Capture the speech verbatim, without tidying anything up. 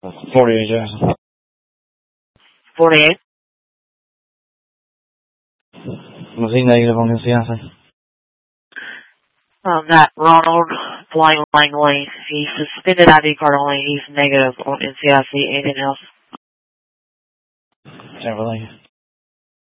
forty-eight, Jackson. forty-eight? Was he negative on his fiancé? Um, that Ronald Blaine Langley, he's suspended I D card only, he's negative on N C I C, anything else? Can't believe it.